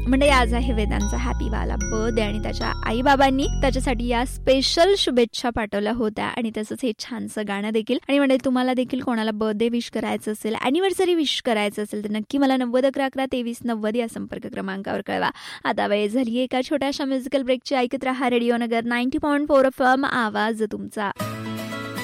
म्हणजे आज आहे वेदांचा हॅपी वाला बर्थडे आणि त्याच्या आई बाबांनी त्याच्यासाठी या स्पेशल शुभेच्छा पाठवल्या होत्या आणि तसंच हे छानसं गाणं देखील. आणि म्हणजे तुम्हाला देखील कोणाला बर्थडे विश करायचं असेल, अॅनिव्हर्सरी विश करायचं असेल तर नक्की मला 90112390 या संपर्क क्रमांकावर कळवा. आता वेळ झाली एका छोट्याशा म्युझिकल ब्रेकची. ऐकत राहा रेडिओ नगर 90.4 FM, आवाज तुमचा.